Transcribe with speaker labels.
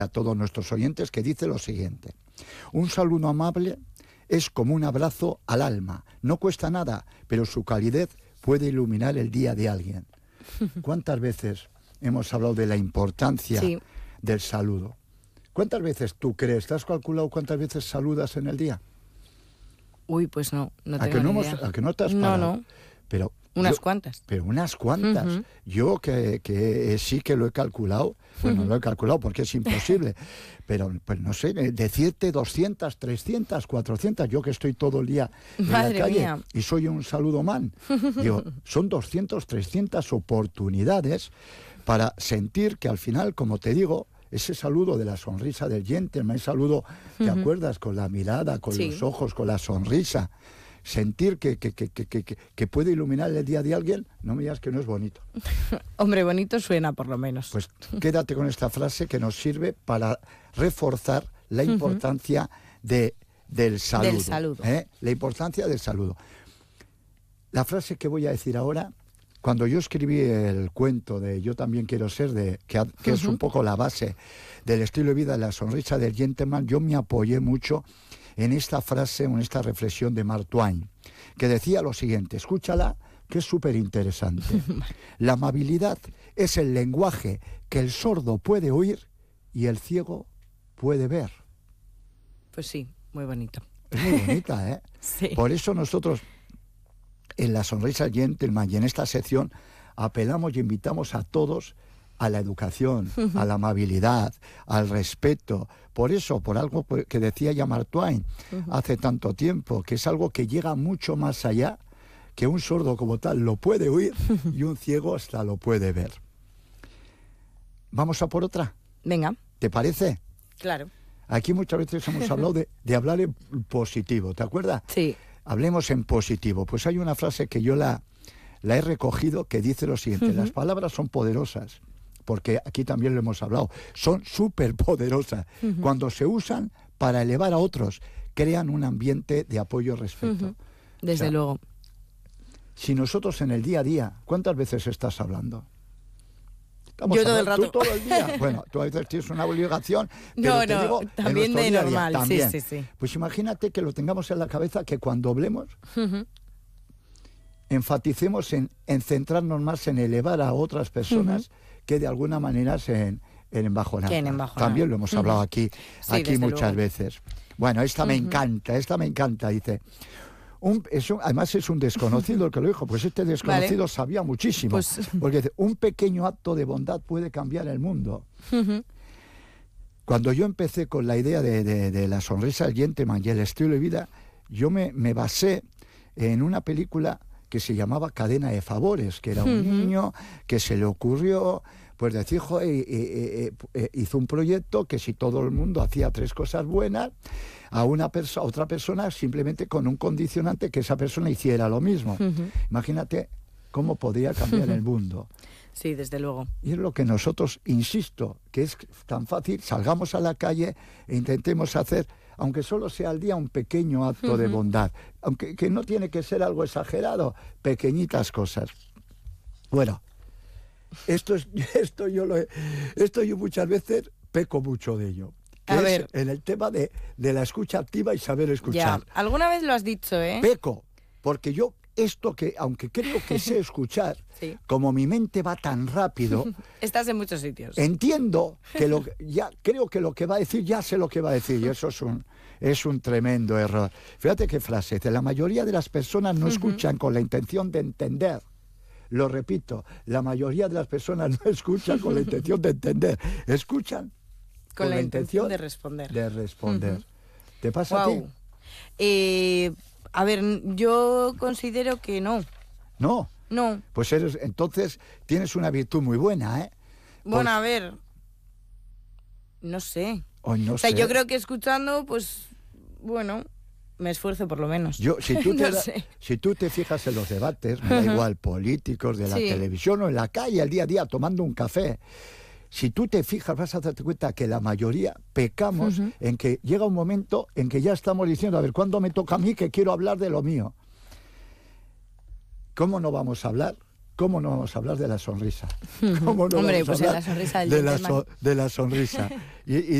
Speaker 1: a todos nuestros oyentes, que dice lo siguiente: un saludo amable es como un abrazo al alma, no cuesta nada, pero su calidez puede iluminar el día de alguien. ¿Cuántas veces hemos hablado de la importancia del saludo? ¿Cuántas veces tú crees, te has calculado cuántas veces saludas en el día?
Speaker 2: Uy, pues no tengo ni idea.
Speaker 1: ¿A que no te has parado?
Speaker 2: No.
Speaker 1: Pero
Speaker 2: unas cuantas.
Speaker 1: Pero unas cuantas. Uh-huh. Yo que sí que lo he calculado, bueno, lo he calculado porque es imposible, pero pues no sé, decirte 200, 300, 400, yo que estoy todo el día en
Speaker 2: Madre
Speaker 1: la calle
Speaker 2: mía.
Speaker 1: Y soy un saludomán. Digo, son 200, 300 oportunidades para sentir que al final, como te digo, ese saludo de la sonrisa del gentleman, ese saludo, ¿te acuerdas? Con la mirada, con los ojos, con la sonrisa. Sentir que puede iluminar el día de alguien, no me digas que no es bonito.
Speaker 2: Hombre, bonito suena por lo menos.
Speaker 1: Pues quédate con esta frase que nos sirve para reforzar la importancia del saludo.
Speaker 2: Del saludo.
Speaker 1: La importancia del saludo. La frase que voy a decir ahora, cuando yo escribí el cuento de Yo también quiero ser, que es un poco la base del estilo de vida de la sonrisa del gentleman, yo me apoyé mucho en esta frase, en esta reflexión de Mark Twain, que decía lo siguiente, escúchala, que es súper interesante. La amabilidad es el lenguaje que el sordo puede oír y el ciego puede ver.
Speaker 2: Pues sí, muy bonito.
Speaker 1: Es muy bonita, ¿eh?
Speaker 2: Sí.
Speaker 1: Por eso nosotros, en la sonrisa gentleman y en esta sección, apelamos y invitamos a todos a la educación, a la amabilidad, al respeto. Por eso, por algo que decía ya Mark Twain hace tanto tiempo, que es algo que llega mucho más allá, que un sordo como tal lo puede oír y un ciego hasta lo puede ver. ¿Vamos a por otra?
Speaker 2: Venga.
Speaker 1: ¿Te parece?
Speaker 2: Claro.
Speaker 1: Aquí muchas veces hemos hablado de hablar en positivo, ¿te acuerdas?
Speaker 2: Sí.
Speaker 1: Hablemos en positivo. Pues hay una frase que yo la he recogido que dice lo siguiente, las palabras son poderosas, porque aquí también lo hemos hablado, son súper poderosas. Cuando se usan para elevar a otros, crean un ambiente de apoyo y respeto.
Speaker 2: Desde luego.
Speaker 1: Si nosotros en el día a día, ¿cuántas veces estás hablando?
Speaker 2: Yo todo el rato.
Speaker 1: ¿Tú todo el día? Bueno, tú a veces tienes una obligación, pero
Speaker 2: te
Speaker 1: digo,
Speaker 2: también de
Speaker 1: día
Speaker 2: normal,
Speaker 1: también.
Speaker 2: Sí.
Speaker 1: Pues imagínate que lo tengamos en la cabeza, que cuando hablemos, enfaticemos en centrarnos más en elevar a otras personas que de alguna manera en embajonar. También lo hemos hablado aquí muchas veces. Bueno, esta me encanta, dice. Además es un desconocido el que lo dijo, pues este desconocido sabía muchísimo, porque dice, un pequeño acto de bondad puede cambiar el mundo. Cuando yo empecé con la idea de la sonrisa del gentleman y el estilo de vida, yo me basé en una película que se llamaba Cadena de Favores, que era un niño que se le ocurrió pues decir, hizo un proyecto que si todo el mundo hacía 3 cosas buenas, a otra persona simplemente con un condicionante que esa persona hiciera lo mismo. Imagínate cómo podría cambiar el mundo.
Speaker 2: Sí, desde luego.
Speaker 1: Y es lo que nosotros, insisto, que es tan fácil, salgamos a la calle e intentemos hacer, aunque solo sea al día, un pequeño acto de bondad, aunque que no tiene que ser algo exagerado, pequeñitas cosas. Bueno, esto yo muchas veces peco mucho de ello. Que
Speaker 2: a ver.
Speaker 1: En el tema de la escucha activa y saber escuchar.
Speaker 2: Ya, alguna vez lo has dicho, ¿eh?
Speaker 1: Peco, porque yo esto que, aunque creo que sé escuchar, como mi mente va tan rápido...
Speaker 2: Estás en muchos sitios.
Speaker 1: Entiendo que creo que lo que va a decir, ya sé lo que va a decir, y eso es un tremendo error. Fíjate qué frase, dice, la mayoría de las personas no escuchan con la intención de entender. Lo repito, la mayoría de las personas no escuchan con la intención de entender, escuchan
Speaker 2: con la intención de responder.
Speaker 1: ¿Te pasa a ti?
Speaker 2: A ver, yo considero que no.
Speaker 1: ¿No?
Speaker 2: No.
Speaker 1: Pues entonces tienes una virtud muy buena, ¿eh?
Speaker 2: Bueno, a ver, no sé.
Speaker 1: No sé.
Speaker 2: Yo creo que escuchando, pues, bueno, me esfuerzo por lo menos.
Speaker 1: Si tú te fijas en los debates, me da igual, políticos, de la televisión o en la calle, al día a día, tomando un café, si tú te fijas, vas a darte cuenta que la mayoría pecamos en que llega un momento en que ya estamos diciendo, a ver, ¿cuándo me toca a mí que quiero hablar de lo mío? ¿Cómo no vamos a hablar ¿cómo no vamos a hablar de la sonrisa? ¿Cómo no
Speaker 2: Hombre,
Speaker 1: vamos a
Speaker 2: pues en
Speaker 1: hablar
Speaker 2: la sonrisa del
Speaker 1: de
Speaker 2: gentleman.
Speaker 1: de la sonrisa? Y